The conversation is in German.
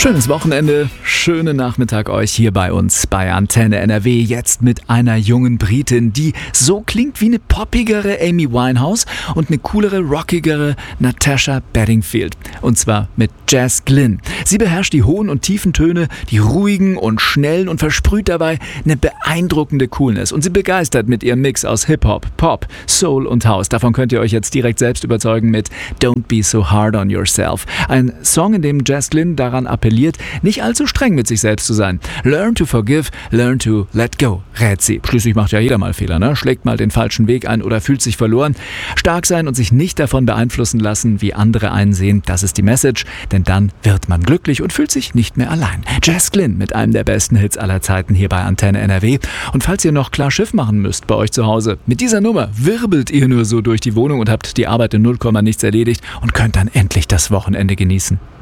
Schönes Wochenende, schönen Nachmittag euch hier bei uns bei Antenne NRW. Jetzt mit einer jungen Britin, die so klingt wie eine poppigere Amy Winehouse und eine coolere, rockigere Natasha Bedingfield. Und zwar mit Jess Glynne. Sie beherrscht die hohen und tiefen Töne, die ruhigen und schnellen und versprüht dabei eine beeindruckende Coolness. Und sie begeistert mit ihrem Mix aus Hip-Hop, Pop, Soul und House. Davon könnt ihr euch jetzt direkt selbst überzeugen mit Don't Be So Hard on Yourself. Ein Song, in dem Jess Glynne daran appelliert, nicht allzu streng mit sich selbst zu sein. Learn to forgive, learn to let go, rät sie. Schließlich macht ja jeder mal Fehler, ne? Schlägt mal den falschen Weg ein oder fühlt sich verloren. Stark sein und sich nicht davon beeinflussen lassen, wie andere einsehen, das ist die Message, denn dann wird man glücklich und fühlt sich nicht mehr allein. Jess Glynne mit einem der besten Hits aller Zeiten hier bei Antenne NRW. Und falls ihr noch klar Schiff machen müsst bei euch zu Hause, mit dieser Nummer wirbelt ihr nur so durch die Wohnung und habt die Arbeit in 0, nichts erledigt und könnt dann endlich das Wochenende genießen.